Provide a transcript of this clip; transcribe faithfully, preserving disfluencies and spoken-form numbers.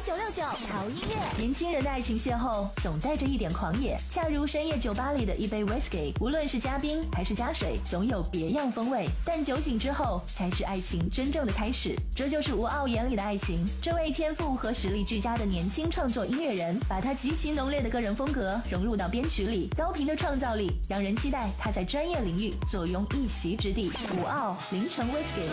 九六九潮音乐。 年轻人的爱情邂逅总带着一点狂野，恰如深夜酒吧里的一杯 whisky， 无论是加冰还是加水，总有别样风味。但酒醒之后，才是爱情真正的开始。这就是吴傲眼里的爱情。这位天赋和实力俱佳的年轻创作音乐人，把他极其浓烈的个人风格融入到编曲里，高频的创造力让人期待他在专业领域坐拥一席之地。吴傲凌晨 whisky。